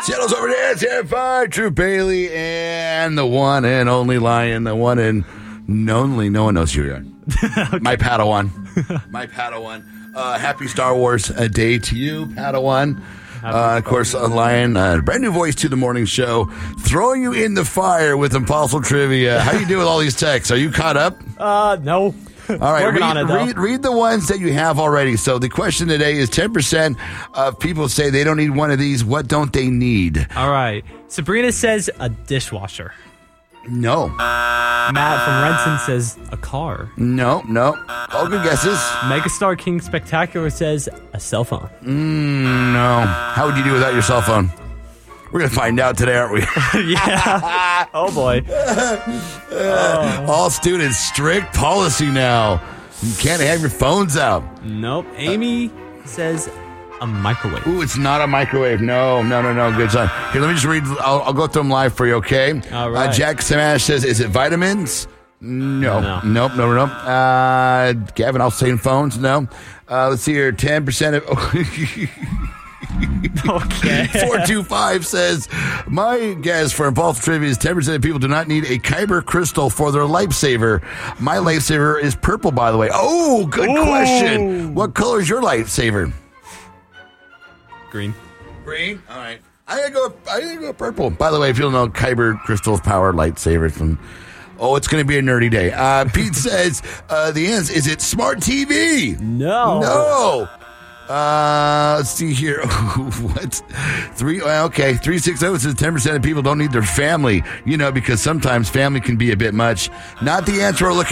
Seattle's over there. It's F5, Drew Bailey, and the one and only Lion, the one and only. No one knows who you are. Okay. My Padawan. My Padawan. Happy Star Wars Day to you, Padawan. Of course, Lion, brand new voice to the morning show, throwing you in the fire with Impossible Trivia. How you doing with all these texts? Are you caught up? No. All right, read the ones that you have already. So the question today is 10% of people say they don't need one of these. What don't they need? All right. Sabrina says a dishwasher. No. Matt from Renton says a car. No. All good guesses. Megastar King Spectacular says a cell phone. No. How would you do without your cell phone? We're going to find out today, aren't we? Yeah. Oh, boy. All students, strict policy now. You can't have your phones out. Nope. Amy says a microwave. Ooh, it's not a microwave. No. Good son. Here, let me just read. I'll go through them live for you, okay? All right. Jack Samash says, is it vitamins? No. Nope. Gavin, I'll say phones. No. Let's see here. 10% of... Okay. 425 says, my guess for Impulse Trivia is 10% of people do not need a Kyber crystal for their lifesaver. My lifesaver is purple, by the way. Oh, good question. What color is your lifesaver? Green. Green? All right. I gotta go purple. By the way, if you don't know, Kyber crystals power lightsabers. It's going to be a nerdy day. Pete says, the answer, is it smart TV? No. Let's see here. What? 360 says 10% of people don't need their family, because sometimes family can be a bit much. Not the answer we're looking